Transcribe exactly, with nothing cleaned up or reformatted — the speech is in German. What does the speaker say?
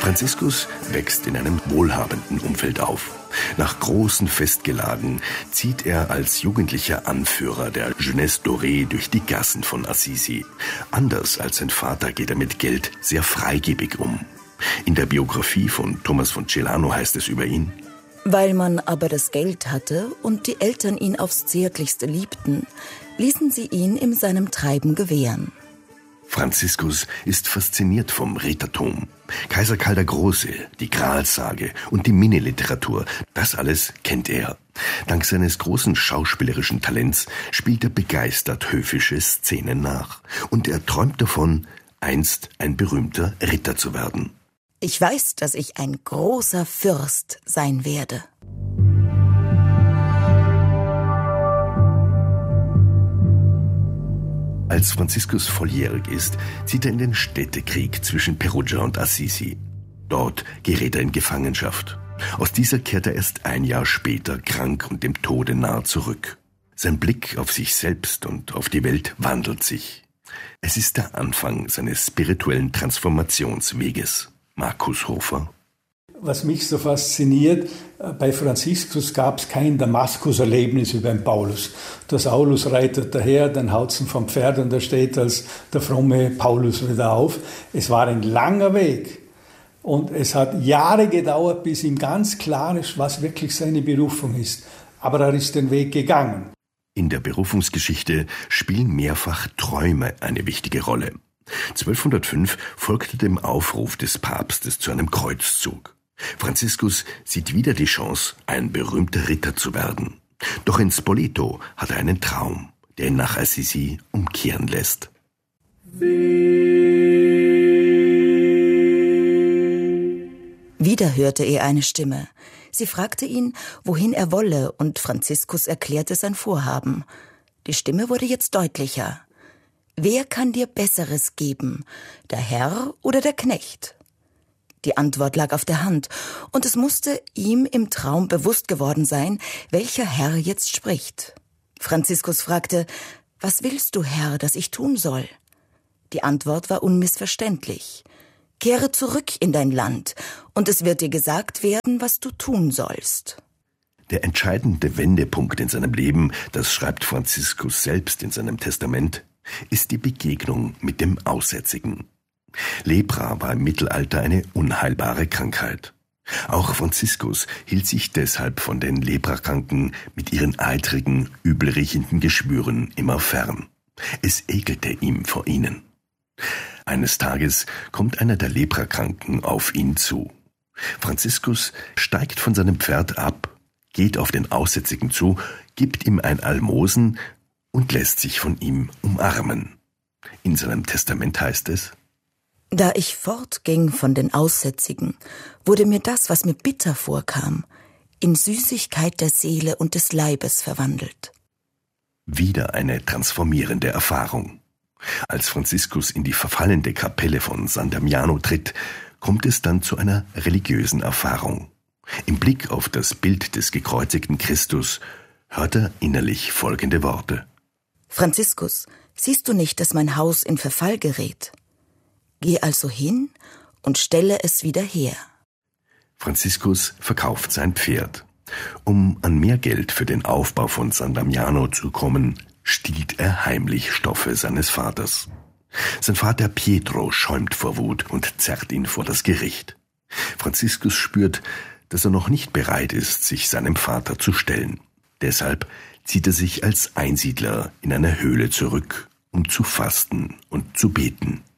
Franziskus wächst in einem wohlhabenden Umfeld auf. Nach großen Festgelagen zieht er als jugendlicher Anführer der Jeunesse Dorée durch die Gassen von Assisi. Anders als sein Vater geht er mit Geld sehr freigebig um. In der Biografie von Thomas von Celano heißt es über ihn: Weil man aber das Geld hatte und die Eltern ihn aufs Zärtlichste liebten, ließen sie ihn in seinem Treiben gewähren. Franziskus ist fasziniert vom Rittertum. Kaiser Karl der Große, die Gralsage und die Minneliteratur, das alles kennt er. Dank seines großen schauspielerischen Talents spielt er begeistert höfische Szenen nach. Und er träumt davon, einst ein berühmter Ritter zu werden. Ich weiß, dass ich ein großer Fürst sein werde. Als Franziskus volljährig ist, zieht er in den Städtekrieg zwischen Perugia und Assisi. Dort gerät er in Gefangenschaft. Aus dieser kehrt er erst ein Jahr später krank und dem Tode nahe zurück. Sein Blick auf sich selbst und auf die Welt wandelt sich. Es ist der Anfang seines spirituellen Transformationsweges. Markus Hofer. Was mich so fasziniert, bei Franziskus gab es kein Damaskus-Erlebnis wie beim Paulus. Der Saulus reitet daher, dann haut ihn vom Pferd und er steht als der fromme Paulus wieder auf. Es war ein langer Weg und es hat Jahre gedauert, bis ihm ganz klar ist, was wirklich seine Berufung ist. Aber er ist den Weg gegangen. In der Berufungsgeschichte spielen mehrfach Träume eine wichtige Rolle. zwölfhundertfünf folgte dem Aufruf des Papstes zu einem Kreuzzug. Franziskus sieht wieder die Chance, ein berühmter Ritter zu werden. Doch in Spoleto hat er einen Traum, der ihn nach Assisi umkehren lässt. Wieder hörte er eine Stimme. Sie fragte ihn, wohin er wolle, und Franziskus erklärte sein Vorhaben. Die Stimme wurde jetzt deutlicher. Wer kann dir Besseres geben, der Herr oder der Knecht? Die Antwort lag auf der Hand, und es musste ihm im Traum bewusst geworden sein, welcher Herr jetzt spricht. Franziskus fragte: Was willst du, Herr, dass ich tun soll? Die Antwort war unmissverständlich: Kehre zurück in dein Land, und es wird dir gesagt werden, was du tun sollst. Der entscheidende Wendepunkt in seinem Leben, das schreibt Franziskus selbst in seinem Testament, ist die Begegnung mit dem Aussätzigen. Lepra war im Mittelalter eine unheilbare Krankheit. Auch Franziskus hielt sich deshalb von den Leprakranken mit ihren eitrigen, übelriechenden Geschwüren immer fern. Es ekelte ihm vor ihnen. Eines Tages kommt einer der Leprakranken auf ihn zu. Franziskus steigt von seinem Pferd ab, geht auf den Aussätzigen zu, gibt ihm ein Almosen und lässt sich von ihm umarmen. In seinem Testament heißt es: Da ich fortging von den Aussätzigen, wurde mir das, was mir bitter vorkam, in Süßigkeit der Seele und des Leibes verwandelt. Wieder eine transformierende Erfahrung. Als Franziskus in die verfallende Kapelle von San Damiano tritt, kommt es dann zu einer religiösen Erfahrung. Im Blick auf das Bild des gekreuzigten Christus hört er innerlich folgende Worte: Franziskus, siehst du nicht, dass mein Haus in Verfall gerät? Geh also hin und stelle es wieder her. Franziskus verkauft sein Pferd. Um an mehr Geld für den Aufbau von San Damiano zu kommen, stiehlt er heimlich Stoffe seines Vaters. Sein Vater Pietro schäumt vor Wut und zerrt ihn vor das Gericht. Franziskus spürt, dass er noch nicht bereit ist, sich seinem Vater zu stellen. Deshalb zieht er sich als Einsiedler in eine Höhle zurück, um zu fasten und zu beten.